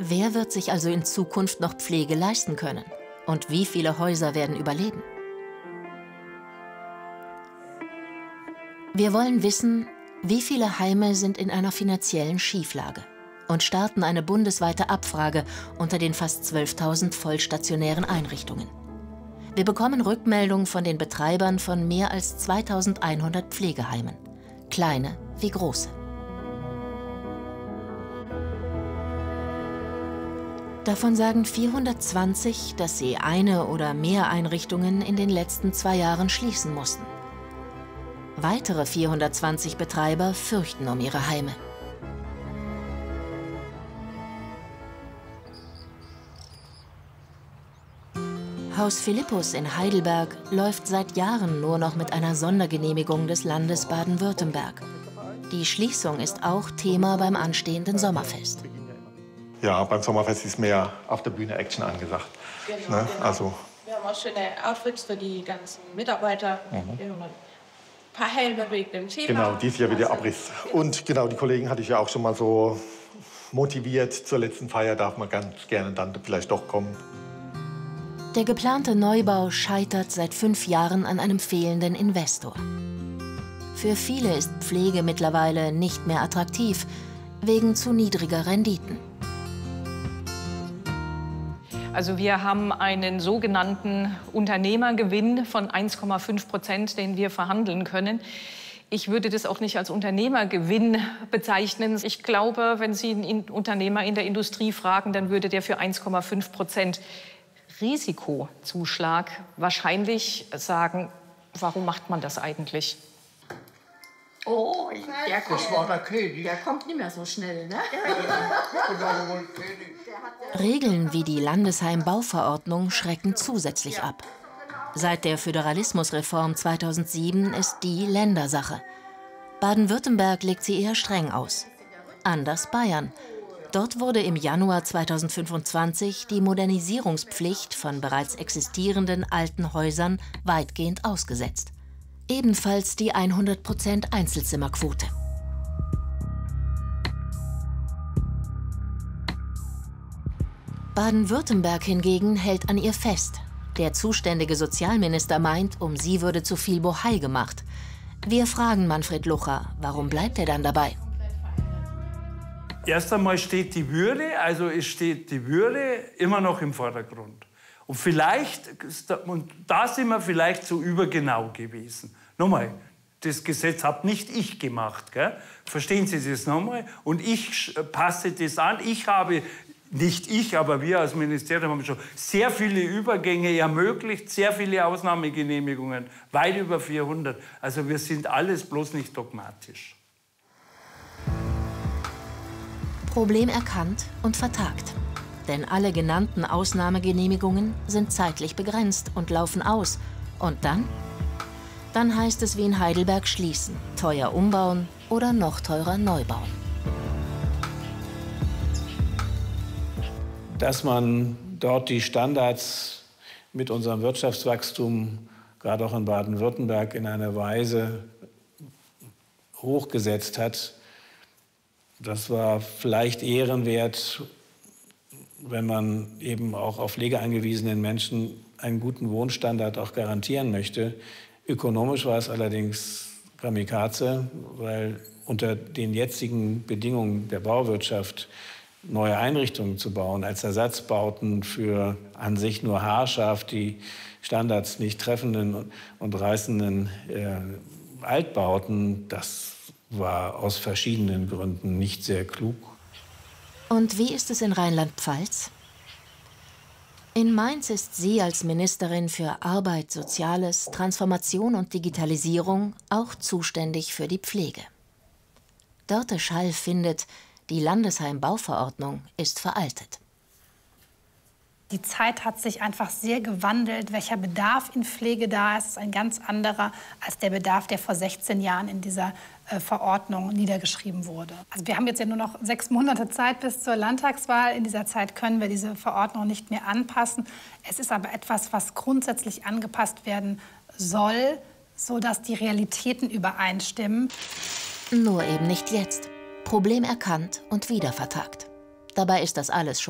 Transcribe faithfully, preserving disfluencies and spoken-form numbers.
Wer wird sich also in Zukunft noch Pflege leisten können? Und wie viele Häuser werden überleben? Wir wollen wissen, wie viele Heime sind in einer finanziellen Schieflage und starten eine bundesweite Abfrage unter den fast zwölftausend vollstationären Einrichtungen. Wir bekommen Rückmeldungen von den Betreibern von mehr als zweitausendeinhundert Pflegeheimen, kleine wie große. Davon sagen vierhundertzwanzig, dass sie eine oder mehr Einrichtungen in den letzten zwei Jahren schließen mussten. Weitere vierhundertzwanzig Betreiber fürchten um ihre Heime. Haus Philippus in Heidelberg läuft seit Jahren nur noch mit einer Sondergenehmigung des Landes Baden-Württemberg. Die Schließung ist auch Thema beim anstehenden Sommerfest. Ja, beim Sommerfest ist mehr auf der Bühne Action angesagt. Genau, ne? genau. Also, wir haben auch schöne Outfits für die ganzen Mitarbeiter. Mhm. Wir haben ein paar Helme wegen dem Thema. Genau, dies Jahr wieder Also, Abriss. Und genau, die Kollegen hatte ich ja auch schon mal so motiviert. Zur letzten Feier darf man ganz gerne dann vielleicht doch kommen. Der geplante Neubau scheitert seit fünf Jahren an einem fehlenden Investor. Für viele ist Pflege mittlerweile nicht mehr attraktiv, wegen zu niedriger Renditen. Also wir haben einen sogenannten Unternehmergewinn von eins Komma fünf Prozent, den wir verhandeln können. Ich würde das auch nicht als Unternehmergewinn bezeichnen. Ich glaube, wenn Sie einen Unternehmer in der Industrie fragen, dann würde der für eins Komma fünf Prozent Risikozuschlag wahrscheinlich sagen, warum macht man das eigentlich? Oh, der kommt, Das war der König. der kommt nicht mehr so schnell, ne? Regeln wie die Landesheimbauverordnung schrecken zusätzlich ab. Seit der Föderalismusreform zweitausendsieben ist die Ländersache. Baden-Württemberg legt sie eher streng aus. Anders Bayern. Dort wurde im Januar zweitausendfünfundzwanzig die Modernisierungspflicht von bereits existierenden alten Häusern weitgehend ausgesetzt. Ebenfalls die hundert Prozent Einzelzimmerquote. Baden-Württemberg hingegen hält an ihr fest. Der zuständige Sozialminister meint, um sie würde zu viel Bohai gemacht. Wir fragen Manfred Lucher, warum bleibt er dann dabei? Erst einmal steht die Würde, also es steht die Würde immer noch im Vordergrund. Und vielleicht, und da sind wir vielleicht zu übergenau gewesen. Nochmal, das Gesetz habe nicht ich gemacht, gell? Verstehen Sie das nochmal? Und ich passe das an. Ich habe, nicht ich, aber wir als Ministerium haben schon sehr viele Übergänge ermöglicht, sehr viele Ausnahmegenehmigungen, weit über vierhundert. Also wir sind alles bloß nicht dogmatisch. Problem erkannt und vertagt. Denn alle genannten Ausnahmegenehmigungen sind zeitlich begrenzt und laufen aus. Und dann? Dann heißt es wie in Heidelberg schließen, teuer umbauen oder noch teurer neu bauen. Dass man dort die Standards mit unserem Wirtschaftswachstum, gerade auch in Baden-Württemberg, in einer Weise hochgesetzt hat, das war vielleicht ehrenwert, wenn man eben auch auf Pflege angewiesenen Menschen einen guten Wohnstandard auch garantieren möchte. Ökonomisch war es allerdings Kamikaze, weil unter den jetzigen Bedingungen der Bauwirtschaft neue Einrichtungen zu bauen, als Ersatzbauten für an sich nur haarscharf die Standards nicht treffenden und reißenden äh, Altbauten, das war aus verschiedenen Gründen nicht sehr klug. Und wie ist es in Rheinland-Pfalz? In Mainz ist sie als Ministerin für Arbeit, Soziales, Transformation und Digitalisierung auch zuständig für die Pflege. Dörte Schall findet, die Landesheimbauverordnung ist veraltet. Die Zeit hat sich einfach sehr gewandelt. Welcher Bedarf in Pflege da ist, ist ein ganz anderer als der Bedarf, der vor sechzehn Jahren in dieser äh, Verordnung niedergeschrieben wurde. Also wir haben jetzt ja nur noch sechs Monate Zeit bis zur Landtagswahl. In dieser Zeit können wir diese Verordnung nicht mehr anpassen. Es ist aber etwas, was grundsätzlich angepasst werden soll, sodass die Realitäten übereinstimmen. Nur eben nicht jetzt. Problem erkannt und wieder vertagt. Dabei ist das alles schon